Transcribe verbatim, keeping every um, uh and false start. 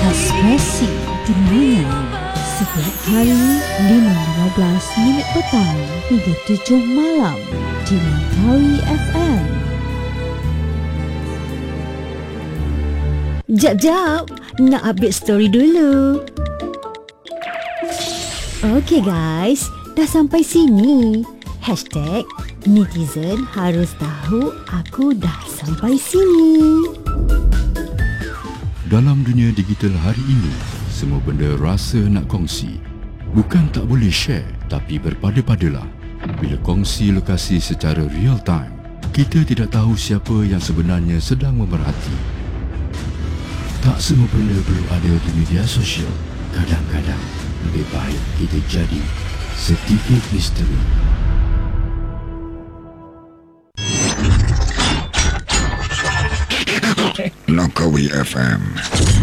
Ekspresi Dunia. Setiap hari lima lima belas minit petang hingga tujuh malam di Langkawi F M. Jap-jap, nak update story dulu. Okey guys, dah sampai sini. Hashtag netizen harus tahu aku dah sampai sini. Dalam dunia digital hari ini, semua benda rasa nak kongsi. Bukan tak boleh share, tapi berpada-padalah. Bila kongsi lokasi secara real time, kita tidak tahu siapa yang sebenarnya sedang memerhati. Tak semua benda perlu ada di media sosial. Kadang-kadang, lebih baik kita jadi sedikit misteri. Langkawi F M.